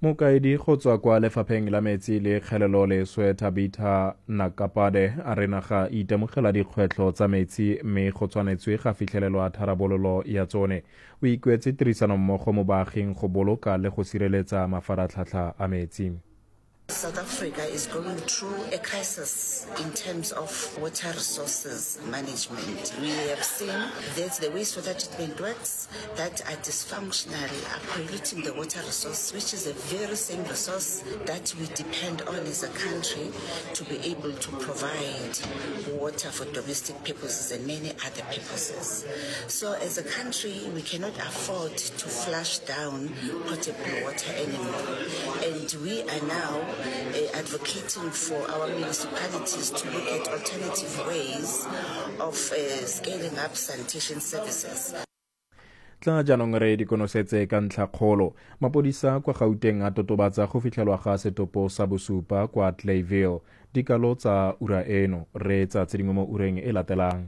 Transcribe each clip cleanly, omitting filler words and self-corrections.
Mokaedi go tswa kwa lefapheng la metsi le kgelelo leswe Tabitha Nakapade a re naga e itemogela dikgwetlho tsa metsi mme go tshwanetswe ga fitlhelelwa tharabololo ya tsone. O ikuetse tirisanommogo mo baaging go boloka le go sireletsa mafaratlhatlha a metsi. South Africa is going through a crisis in terms of water resources management. We have seen that the wastewater treatment works that are dysfunctional are polluting the water resource, which is the very same resource that we depend on as a country to be able to provide water for domestic purposes and many other purposes. So as a country, we cannot afford to flush down potable water anymore. And we are now advocating for our municipalities to look at alternative ways of scaling up sanitation services. Tla jaanong re di konosetse ka ntlha kgolo. Mapodisa kwa Gauteng a totobatsa go fitlhelwa ga setopo sa bosupa kwa Clayville. Dikalo tsa ura eno re tsa tsedingwe mo ureng e latelang.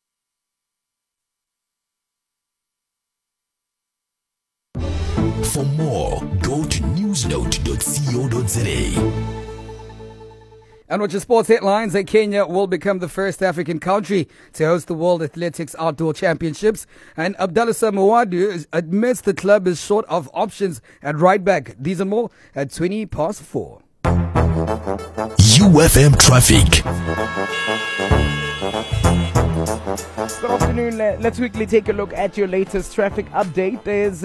For more, go to newsnote.co.za. And with your sports headlines, Kenya will become the first African country to host the World Athletics Outdoor Championships. And Abdallah Samawadu admits the club is short of options at right back. These and more at 4:20. UFM Traffic. Good afternoon. Let's quickly take a look at your latest traffic update. There's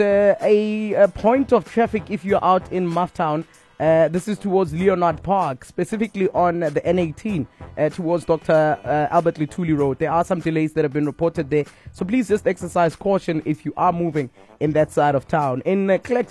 a point of traffic if you're out in Mufftown. This is towards Leonard Park, specifically on the N18 towards Dr. Albert Lutuli Road. There are some delays that have been reported there, so please just exercise caution if you are moving in that side of town. In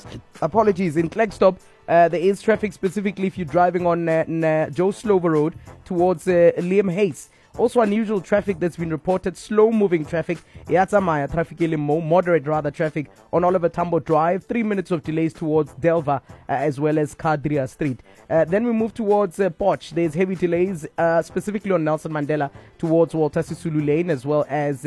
Klerksdorp, there is traffic specifically if you're driving on Joe Slover Road towards Liam Hayes. Also unusual traffic that's been reported, slow-moving traffic, Yatsamaya, traffic moderate rather traffic on Oliver Tambo Drive, 3 minutes of delays towards Delva as well as Kadria Street. Then we move towards Poch. There's heavy delays specifically on Nelson Mandela towards Walter Sisulu Lane as well as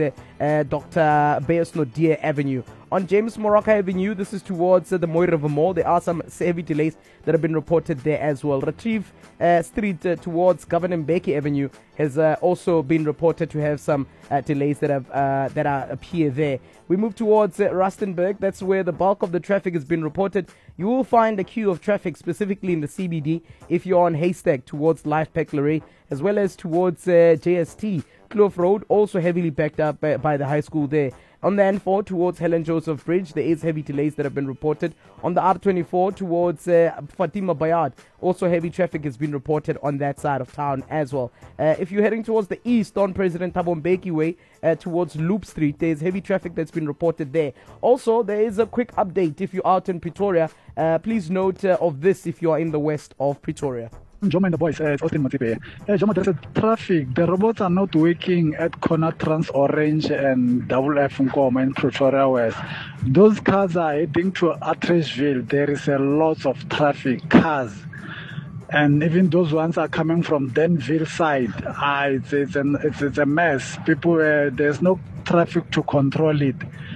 Dr. Beos Nodia Avenue. On James Morocco Avenue, this is towards the Moy River Mall. There are some heavy delays that have been reported there as well. Retrieve Street towards Governor Mbeki Avenue has also been reported to have some delays that appear there. We move towards Rustenburg. That's where the bulk of the traffic has been reported. You will find a queue of traffic specifically in the CBD if you're on Haystack towards Life Peclery as well as towards JST. Kloof Road also heavily backed up by the high school there. On the N4 towards Helen Joseph Bridge, there is heavy delays that have been reported. On the R24 towards Fatima Bayard, also heavy traffic has been reported on that side of town as well. If you're heading towards the east on President Thabo Mbeki Way towards Loop Street, there's heavy traffic that's been reported there. Also, there is a quick update if you're out in Pretoria. Please note of this if you are in the west of Pretoria. Joma and the boys, it's Austin Matipe. Joma, there's a traffic. The robots are not working at Corner Trans Orange and Double F Nkoma in Pretoria West. Those cars are heading to Atteridgeville. There is a lot of traffic, cars. And even those ones are coming from Denville side. It's a mess. People, there's no traffic to control it.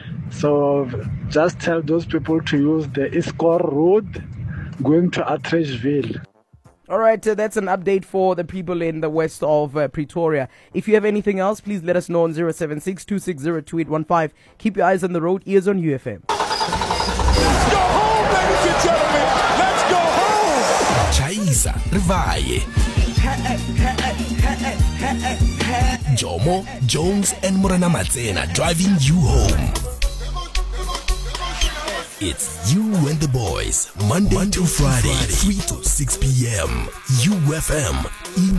So just tell those people to use the Escort Road going to Atteridgeville. All right, that's an update for the people in the west of Pretoria. If you have anything else, please let us know on 076-260-2815. Keep your eyes on the road, ears on UFM. Let's go home, ladies and gentlemen. Let's go home. Chaisa, Rivaye. Jomo, Jones, and Morena Matsena driving you home. It's You and the Boys, Monday to Friday, 3 to 6 p.m. UFM.